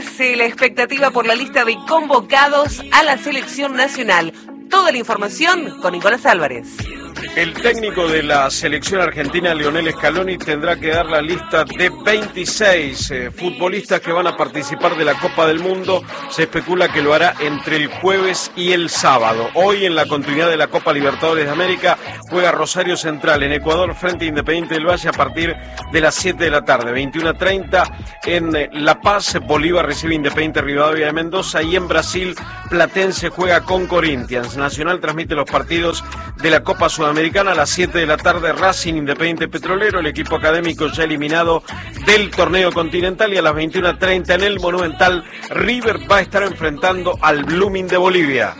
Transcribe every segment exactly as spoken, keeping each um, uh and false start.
Crece la expectativa por la lista de convocados a la selección nacional. Toda la información con Nicolás Álvarez. El técnico de la selección argentina, Lionel Scaloni, tendrá que dar la lista de veintiséis eh, futbolistas que van a participar de la Copa del Mundo. Se especula que lo hará entre el jueves y el sábado. Hoy, en la continuidad de la Copa Libertadores de América, juega Rosario Central en Ecuador frente a Independiente del Valle a partir de las siete de la tarde. veintiuno treinta en eh, La Paz, Bolívar recibe Independiente Rivadavia de Mendoza, y en Brasil, Platense juega con Corinthians. Nacional transmite los partidos de la Copa Sudamericana a las siete de la tarde, Racing Independiente Petrolero, el equipo académico ya eliminado del torneo continental, y a las veintiuno treinta en el Monumental, River va a estar enfrentando al Blooming de Bolivia.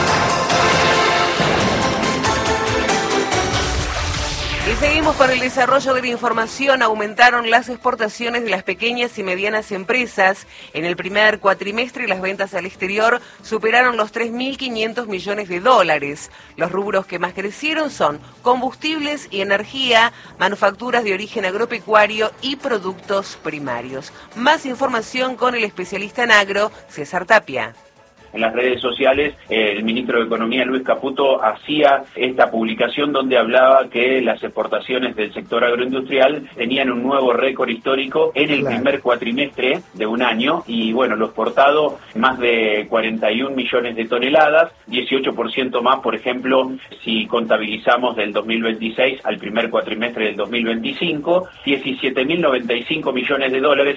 Y seguimos con el desarrollo de la información. Aumentaron las exportaciones de las pequeñas y medianas empresas. En el primer cuatrimestre, las ventas al exterior superaron los tres mil quinientos millones de dólares. Los rubros que más crecieron son combustibles y energía, manufacturas de origen agropecuario y productos primarios. Más información con el especialista en agro, César Tapia. En las redes sociales, el ministro de Economía, Luis Caputo, hacía esta publicación donde hablaba que las exportaciones del sector agroindustrial tenían un nuevo récord histórico en el claro. primer cuatrimestre de un año, y bueno, lo exportado más de cuarenta y un millones de toneladas, dieciocho por ciento más, por ejemplo, si contabilizamos del dos mil veintiséis al primer cuatrimestre del dos mil veinticinco, diecisiete mil noventa y cinco millones de dólares.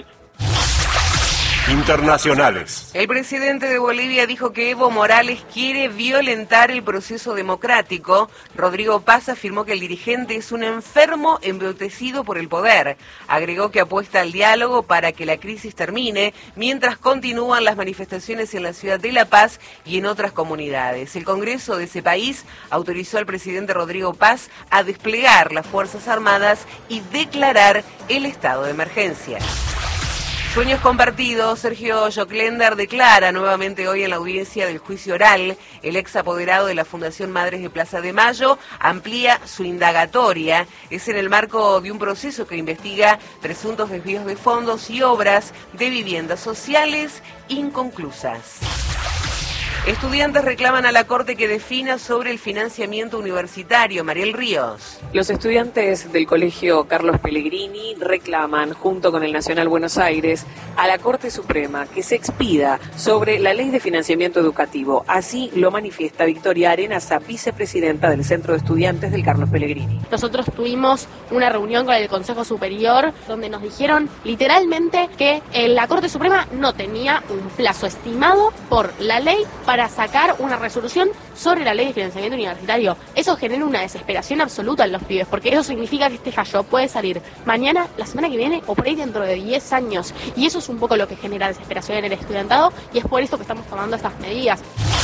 Internacionales. El presidente de Bolivia dijo que Evo Morales quiere violentar el proceso democrático. Rodrigo Paz afirmó que el dirigente es un enfermo embrutecido por el poder. Agregó que apuesta al diálogo para que la crisis termine, mientras continúan las manifestaciones en la ciudad de La Paz y en otras comunidades. El Congreso de ese país autorizó al presidente Rodrigo Paz a desplegar las Fuerzas Armadas y declarar el estado de emergencia. Sueños compartidos. Sergio Joclender declara nuevamente hoy en la audiencia del juicio oral. El ex apoderado de la Fundación Madres de Plaza de Mayo amplía su indagatoria. Es en el marco de un proceso que investiga presuntos desvíos de fondos y obras de viviendas sociales inconclusas. Estudiantes reclaman a la Corte que defina sobre el financiamiento universitario. Mariel Ríos. Los estudiantes del Colegio Carlos Pellegrini reclaman, junto con el Nacional Buenos Aires, a la Corte Suprema que se expida sobre la Ley de Financiamiento Educativo. Así lo manifiesta Victoria Arenas, vicepresidenta del Centro de Estudiantes del Carlos Pellegrini. Nosotros tuvimos una reunión con el Consejo Superior donde nos dijeron literalmente que la Corte Suprema no tenía un plazo estimado por la ley para para sacar una resolución sobre la ley de financiamiento universitario. Eso genera una desesperación absoluta en los pibes, porque eso significa que este fallo puede salir mañana, la semana que viene o por ahí dentro de diez años. Y eso es un poco lo que genera desesperación en el estudiantado, y es por eso que estamos tomando estas medidas.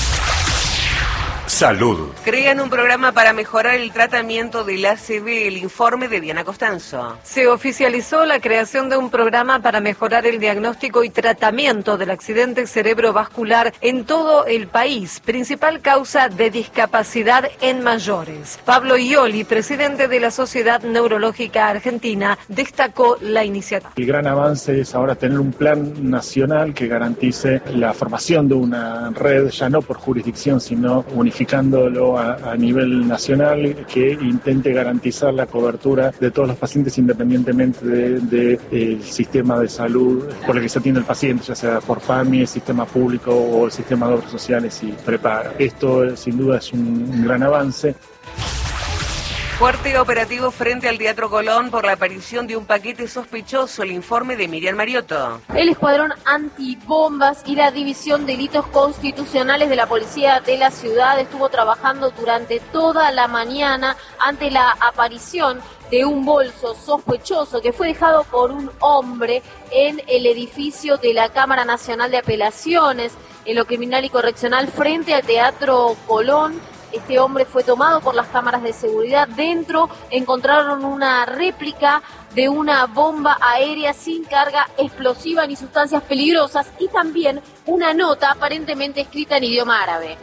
Salud. Crean un programa para mejorar el tratamiento del A C V. El informe de Diana Costanzo. Se oficializó la creación de un programa para mejorar el diagnóstico y tratamiento del accidente cerebrovascular en todo el país, principal causa de discapacidad en mayores. Pablo Ioli, presidente de la Sociedad Neurológica Argentina, destacó la iniciativa. El gran avance es ahora tener un plan nacional que garantice la formación de una red, ya no por jurisdicción, sino unificada a, a nivel nacional, que intente garantizar la cobertura de todos los pacientes independientemente del de, de, sistema de salud por el que se atiende el paciente, ya sea por PAMI, el sistema público o el sistema de obras sociales y prepaga. Esto sin duda es un, un gran avance. Fuerte operativo frente al Teatro Colón por la aparición de un paquete sospechoso. El informe de Miriam Mariotto. El Escuadrón Antibombas y la División de Delitos Constitucionales de la Policía de la Ciudad estuvo trabajando durante toda la mañana ante la aparición de un bolso sospechoso que fue dejado por un hombre en el edificio de la Cámara Nacional de Apelaciones, en lo criminal y correccional, frente al Teatro Colón. Este hombre fue tomado por las cámaras de seguridad. Dentro encontraron una réplica de una bomba aérea sin carga explosiva ni sustancias peligrosas, y también una nota aparentemente escrita en idioma árabe.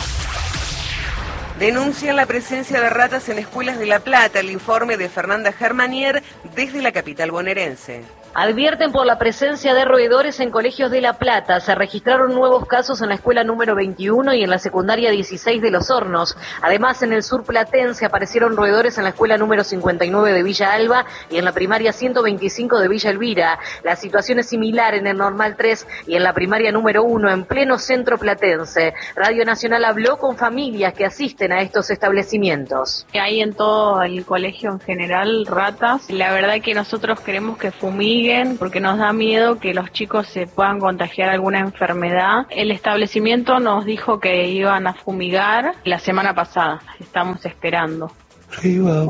Denuncian la presencia de ratas en escuelas de La Plata. El informe de Fernanda Germanier desde la capital bonaerense. Advierten por la presencia de roedores en colegios de La Plata. Se registraron nuevos casos en la escuela número veintiuno y en la secundaria dieciséis de Los Hornos. Además, en el sur platense aparecieron roedores en la escuela número cincuenta y nueve de Villa Alba y en la primaria ciento veinticinco de Villa Elvira. La situación es similar en el Normal tres y en la primaria número uno en pleno centro platense. Radio Nacional habló con familias que asisten a estos establecimientos. Hay en todo el colegio en general ratas. La verdad que nosotros queremos que fumiguen porque nos da miedo que los chicos se puedan contagiar alguna enfermedad. El establecimiento nos dijo que iban a fumigar la semana pasada. Estamos esperando.